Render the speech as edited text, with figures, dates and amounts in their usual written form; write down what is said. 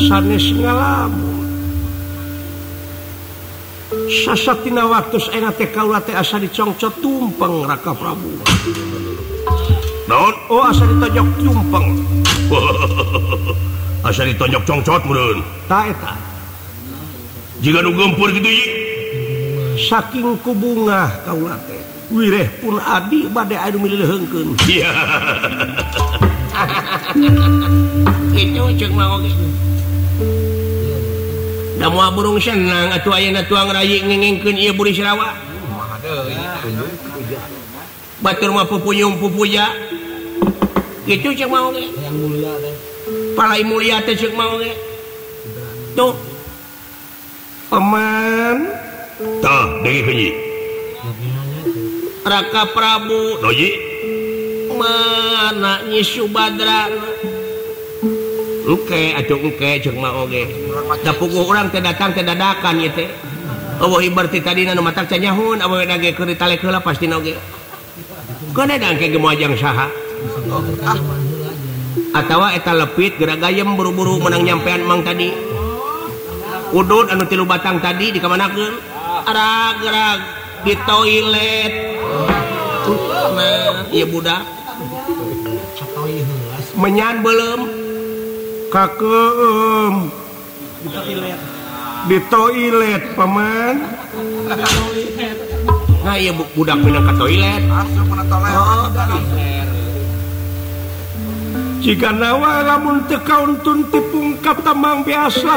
sanes ngalamun sasatina waktu ayeuna teh kaula teh asa dicongcot tumpeng Raka Prabu. Naon? Oh asa ditojok tumpeng. Asa ditonjok congcot meureun. Tah eta. Jika nu gempur kitu ieu. Saking kubungah kaula teh. Wireh pun adi bade anu mileuheungkeun. Iya. Itu ceuk mah oge. Da moal burung senang atuh ayeuna tuang rayi ngengengkeun ieu buri Sirawa. Batur mah pupuyung pupuja. Kitu ceuk mah oge. Yang mulia teh. Palai mulia teh ceuk mah oge. Tuh. Paman, Tah, dengi heuji. Raka Prabu Noji. mana Nyi Subadra. Engke atuh engke ceuk mah oge. Da puguh urang teh datang teh dadakan ieu teh. Eueuh ibarti tadina nu matak canyahun awewe ge keur ditalek heula pastina oge. Kone da engke ge moajang saha? Atawa eta lepit geura gayem buru-buru menang nyampean mang tadi. Udud anu 3 batang tadi dikamanakeun? Arag-arag di toilet. Nah, ieu budak. Menyan belum? kakeum di toilet paman. Nah, ieu budak minang ka toilet. Jika nawa lamun teu kauntun tipung katamang biasa